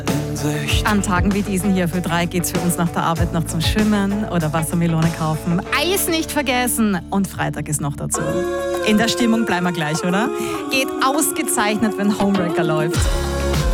An Tagen wie diesen hier für 3 geht's für uns nach der Arbeit noch zum Schwimmen oder Wassermelone kaufen. Eis nicht vergessen und Freitag ist noch dazu. In der Stimmung bleiben wir gleich, oder? Geht ausgezeichnet, wenn Homewrecker läuft.